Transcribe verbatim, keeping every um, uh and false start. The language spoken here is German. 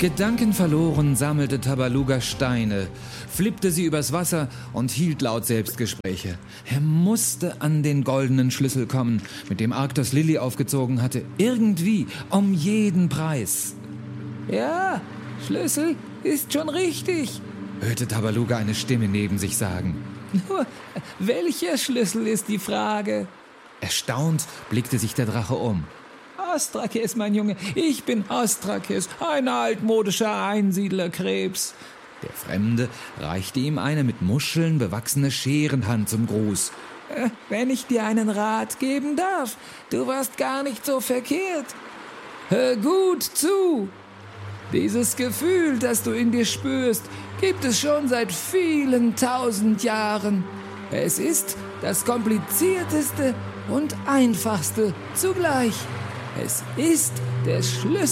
Gedankenverloren sammelte Tabaluga Steine, flippte sie übers Wasser und hielt laut Selbstgespräche. Er musste an den goldenen Schlüssel kommen, mit dem Arktos Lilli aufgezogen hatte. Irgendwie, um jeden Preis. Ja, Schlüssel ist schon richtig, hörte Tabaluga eine Stimme neben sich sagen. Nur, welcher Schlüssel ist die Frage? Erstaunt blickte sich der Drache um. Ostrakis, mein Junge, ich bin Ostrakis, ein altmodischer Einsiedlerkrebs. Der Fremde reichte ihm eine mit Muscheln bewachsene Scherenhand zum Gruß. Äh, wenn ich dir einen Rat geben darf, du warst gar nicht so verkehrt. Hör gut zu. Dieses Gefühl, das du in dir spürst, gibt es schon seit vielen tausend Jahren. Es ist das komplizierteste und einfachste zugleich. Es ist der Schlüssel